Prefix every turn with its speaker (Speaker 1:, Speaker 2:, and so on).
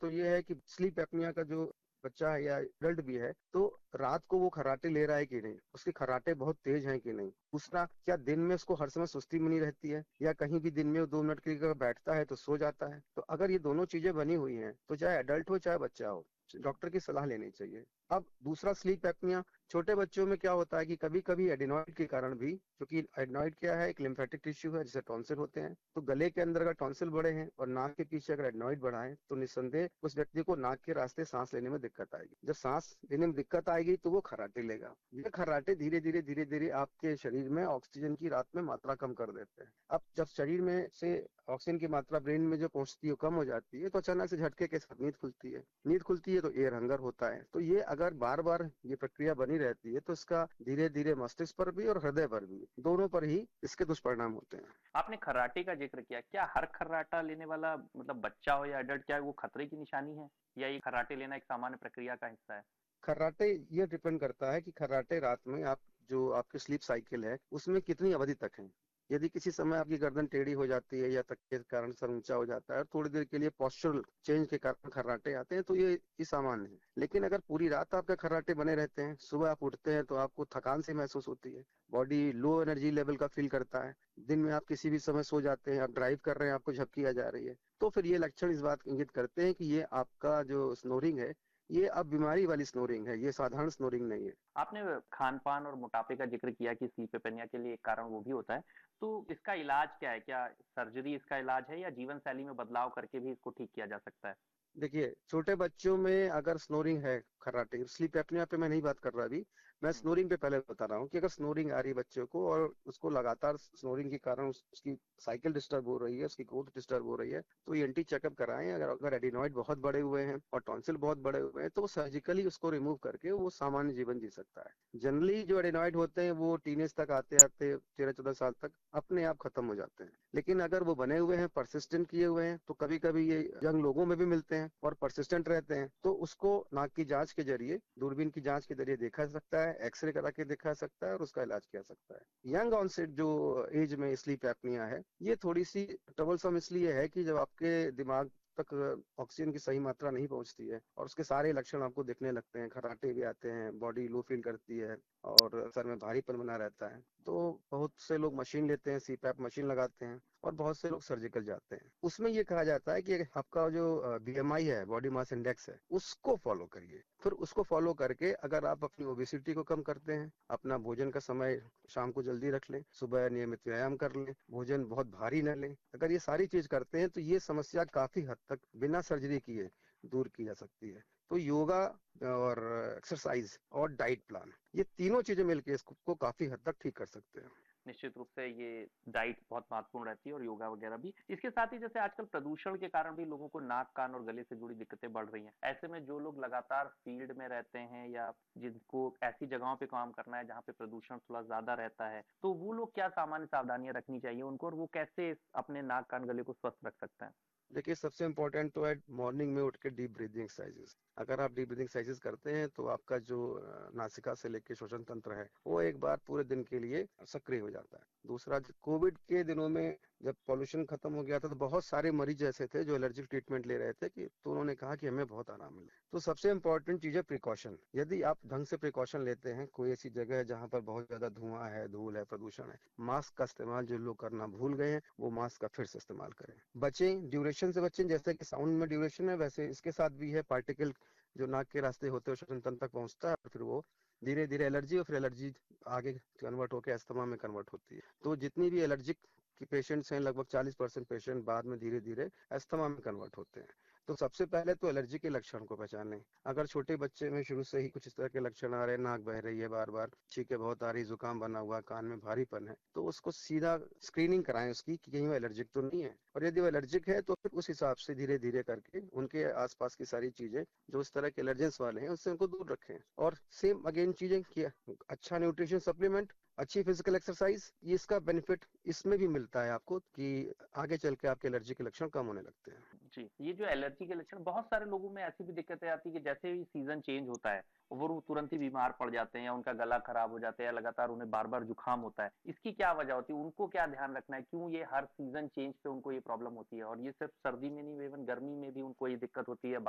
Speaker 1: तो ये है कि स्लीप एपनिया का जो बच्चा है या एडल्ट भी है, तो रात को वो खर्राटे ले रहा है कि नहीं, उसके खर्राटे बहुत तेज हैं कि नहीं। दूसरा, क्या दिन में उसको हर समय सुस्ती बनी रहती है, या कहीं भी दिन में 2 मिनट के लिए अगर बैठता है तो सो जाता है। तो अगर ये दोनों चीजें बनी हुई हैं, तो चाहे एडल्ट हो चाहे बच्चा हो, डॉक्टर की सलाह लेनी चाहिए। अब दूसरा, स्लीप एपनिया छोटे बच्चों में क्या होता है कि कभी कभी एडिनॉइड के कारण भी, क्योंकि एडिनॉइड क्या है, एक लिम्फेटिक टिश्यू है जिसे टॉन्सिल होते हैं, तो गले के अंदर अगर टॉन्सिल बड़े हैं और नाक के पीछे अगर एडिनॉइड बढ़ा है, तो निस्संदेह उस व्यक्ति को नाक के रास्ते सांस लेने में दिक्कत आएगी। जब सांस लेने में दिक्कत आएगी तो वो खर्राटे लेगा। ये खर्राटे धीरे धीरे आपके शरीर में ऑक्सीजन की रात में मात्रा कम कर देते हैं। अब जब शरीर में से ऑक्सीजन की मात्रा ब्रेन में जो पहुंचती है कम हो जाती है, तो अचानक से झटके के साथ नींद खुलती है। नींद खुलती है तो एयर हंगर होता है। तो ये अगर बार बार ये प्रक्रिया बनी रहती है, तो इसका धीरे धीरे मस्तिष्क पर भी और हृदय पर भी, दोनों पर ही इसके दुष्परिणाम होते हैं।
Speaker 2: आपने खर्राटे का जिक्र किया, क्या हर खर्राटा लेने वाला मतलब बच्चा हो या एडल्ट, क्या वो खतरे की निशानी है, या ये खर्राटे लेना एक सामान्य प्रक्रिया का हिस्सा है?
Speaker 1: खर्राटे, ये डिपेंड करता है कि खर्राटे रात में आप जो आपकी स्लीप साइकिल है उसमें कितनी अवधि तक है। यदि किसी समय आपकी गर्दन टेढ़ी हो जाती है या तकिए के कारण सर ऊंचा हो जाता है और थोड़ी देर के लिए पोस्चरल चेंज के कारण खर्राटे आते हैं, तो ये सामान्य है। लेकिन अगर पूरी रात आपके खर्राटे बने रहते हैं, सुबह आप उठते हैं तो आपको थकान से महसूस होती है, बॉडी लो एनर्जी लेवल का फील करता है, दिन में आप किसी भी समय सो जाते हैं, आप ड्राइव कर रहे हैं आपको झपकी आ जा रही है, तो फिर ये लक्षण इस बात इंगित करते हैं कि ये आपका जो स्नोरिंग है, ये अब बीमारी वाली स्नोरिंग है, ये साधारण स्नोरिंग नहीं है।
Speaker 2: आपने खान-पान और मोटापे का ज़िक्र किया कि स्लीप एपनिया के लिए एक कारण वो भी होता है। तो इसका इलाज क्या है? क्या सर्जरी इसका इलाज है, या जीवन शैली में बदलाव करके भी इसको ठीक किया जा सकता है?
Speaker 1: देखिए, छोटे बच्चों में अगर स्नोरिंग है, खर्राटे, स्लीप एपनिया पे मैं नहीं बात कर रहा अभी, मैं
Speaker 2: हुँ,
Speaker 1: स्नोरिंग पे पहले बता रहा हूँ कि अगर स्नोरिंग आ रही है बच्चे को और उसको लगातार स्नोरिंग के कारण उसकी साइकिल डिस्टर्ब हो रही है, उसकी ग्रोथ डिस्टर्ब हो रही है, तो ईएनटी चेकअप कराएं। अगर अगर एडिनॉइड बहुत बड़े हुए हैं और टॉन्सिल बहुत बड़े हुए हैं, तो वो सर्जिकली उसको रिमूव करके वो सामान्य जीवन जी सकता है। जनरली जो एडिनॉइड होते हैं वो टीनेज तक आते आते 13-14 साल तक अपने आप खत्म हो जाते हैं। लेकिन अगर वो बने हुए हैं, परसिस्टेंट किए हुए हैं, तो कभी कभी ये यंग लोगों में भी मिलते हैं और परसिस्टेंट रहते हैं, तो उसको नाक की जांच के जरिए, दूरबीन की जांच के जरिए देखा जा सकता है, एक्सरे करा के देखा जा सकता है और उसका इलाज किया जा सकता है। यंग ऑनसेट जो एज में स्लीप एपनिया है, ये थोड़ी सी ट्रबलसम इसलिए है कि जब आपके दिमाग तक ऑक्सीजन की सही मात्रा नहीं पहुंचती है और उसके सारे लक्षण आपको दिखने लगते हैं, खर्राटे भी आते हैं, बॉडी लो फील करती है और सर में भारीपन बना रहता है, तो बहुत से लोग मशीन लेते हैं, सीपैप मशीन लगाते हैं और बहुत से लोग सर्जिकल जाते हैं। उसमें ये कहा जाता है कि आपका जो बीएमआई है, बॉडी मास इंडेक्स है, उसको फॉलो करिए। फिर उसको फॉलो करके अगर आप अपनी ओबेसिटी को कम करते हैं, अपना भोजन का समय शाम को जल्दी रख लें, सुबह नियमित व्यायाम कर लें, भोजन बहुत भारी न लें, अगर ये सारी चीज करते हैं तो ये समस्या काफी हद तक बिना सर्जरी किए दूर की जा सकती है। तो योगा और एक्सरसाइज और डाइट प्लान, ये तीनों चीजें मिलकर इसको काफी हद तक ठीक कर सकते हैं।
Speaker 2: निश्चित रूप से ये डाइट बहुत महत्वपूर्ण रहती है, और योगा वगैरह भी। इसके साथ ही जैसे आजकल प्रदूषण के कारण भी लोगों को नाक, कान और गले से जुड़ी दिक्कतें बढ़ रही हैं। ऐसे में जो लोग लगातार फील्ड में रहते हैं, या जिनको ऐसी जगहों पे काम करना है जहाँ पे प्रदूषण थोड़ा ज़्यादा रहता है, तो वो लोग क्या सामान्य सावधानियाँ रखनी चाहिए उनको, और वो कैसे अपने नाक, कान, गले को स्वस्थ रख सकते हैं?
Speaker 1: देखिए, सबसे इम्पोर्टेंट तो है मॉर्निंग में उठ के डीप ब्रीदिंग एक्सरसाइजेस। अगर आप डीप ब्रीदिंग एक्सरसाइजेस करते हैं तो आपका जो नासिका से लेके श्वसन तंत्र है, वो एक बार पूरे दिन के लिए सक्रिय हो जाता है। दूसरा, कोविड के दिनों में जब पॉल्यूशन खत्म हो गया था, तो बहुत सारे मरीज ऐसे थे जो एलर्जिक ट्रीटमेंट ले रहे थे, कि तो उन्होंने कहा कि हमें बहुत आराम मिला। तो सबसे इम्पोर्टेंट चीज है प्रिकॉशन। यदि आप ढंग से प्रिकॉशन लेते हैं, कोई ऐसी जगह है जहाँ पर बहुत ज्यादा धुआं है, धूल है, प्रदूषण है, मास्क का इस्तेमाल जो लोग करना भूल गए हैं, वो मास्क का फिर से इस्तेमाल करें। बचें, ड्यूरेशन से बचें। जैसे कि साउंड में ड्यूरेशन है, वैसे इसके साथ भी है। पार्टिकल जो नाक के रास्ते होते हैं श्वसन तंत्र तक पहुंचता है और फिर वो धीरे धीरे एलर्जी, और फिर एलर्जी आगे कन्वर्ट होकर अस्थमा में कन्वर्ट होती है। तो जितनी भी एलर्जिक की पेशेंट्स हैं, लगभग 40% पेशेंट बाद में धीरे धीरे अस्थमा में कन्वर्ट होते हैं। तो सबसे पहले तो एलर्जी के लक्षण को पहचानें। अगर छोटे बच्चे में शुरू से ही कुछ इस तरह के लक्षण आ रहे हैं, नाक बह रही है बार बार, छींकें बहुत आ रही, जुकाम बना हुआ, कान में भारीपन है, तो उसको सीधा स्क्रीनिंग कराएं उसकी कि कहीं वो एलर्जिक तो नहीं है। और यदि वो एलर्जिक है तो फिर उस हिसाब से धीरे धीरे करके उनके आसपास की सारी चीजें जो इस तरह के एलर्जेंस वाले हैं उससे उनको दूर रखें। और सेम अगेन चीजें किया, अच्छा न्यूट्रिशन सप्लीमेंट, अच्छी फिजिकल एक्सरसाइज, ये इसका बेनिफिट इसमें भी मिलता है आपको कि आगे चल के आपके एलर्जी के लक्षण कम होने लगते हैं।
Speaker 2: जी, ये जो एलर्जी के लक्षण, बहुत सारे लोगों में ऐसी भी दिक्कतें आती है कि जैसे ही सीजन चेंज होता है, वो तुरंत ही बीमार पड़ जाते हैं, या उनका गला खराब हो जाता है, या लगातार उन्हें बार-बार जुकाम होता है। इसकी क्या वजह होती है? उनको क्या ध्यान रखना है? क्यों ये हर सीजन चेंज पे उनको ये प्रॉब्लम होती है? और ये सिर्फ सर्दी में नहीं, इवन गर्मी में भी उनको ये दिक्कत होती है?